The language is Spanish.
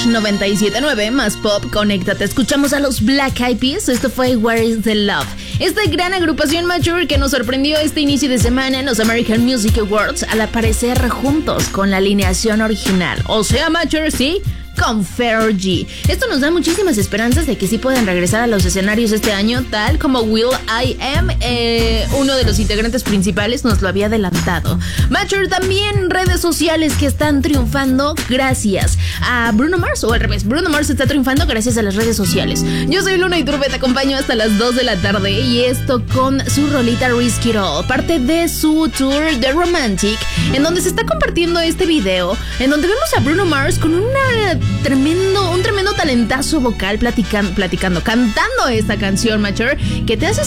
Rush 97.9, más pop, conéctate. Escuchamos a los Black Eyed Peas. Esto fue Where is the Love. Esta gran agrupación Mature que nos sorprendió este inicio de semana en los American Music Awards al aparecer juntos con la alineación original. O sea, Mature, sí, con Fergie. Esto nos da muchísimas esperanzas de que sí puedan regresar a los escenarios este año, tal como will.i.am, uno de los integrantes principales, nos lo había adelantado. Mature también redes sociales que están triunfando gracias a Bruno Mars, o al revés, Bruno Mars está triunfando gracias a las redes sociales. Yo soy Luna Iturbe, te acompaño hasta las 2 de la tarde y esto con su rolita Risk It All, parte de su tour The Romantic, en donde se está compartiendo este video, en donde vemos a Bruno Mars con un tremendo talentazo vocal cantando esta canción Mature, que te hace